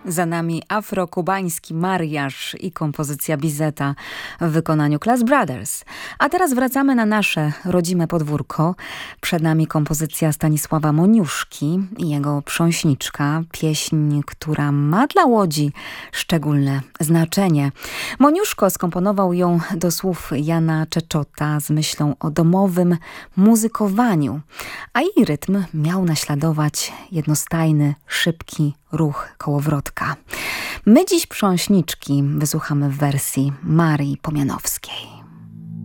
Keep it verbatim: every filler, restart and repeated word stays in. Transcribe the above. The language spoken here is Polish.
Za nami afrokubański mariaż i kompozycja Bizeta w wykonaniu Class Brothers. A teraz wracamy na nasze rodzime podwórko. Przed nami kompozycja Stanisława Moniuszki i jego Prząśniczka, pieśń, która ma dla Łodzi szczególne znaczenie. Moniuszko skomponował ją do słów Jana Czeczota z myślą o domowym muzykowaniu, a jej rytm miał naśladować jednostajny, szybki ruch kołowrotka. My dziś Prząśniczki wysłuchamy w wersji Marii Pomianowskiej.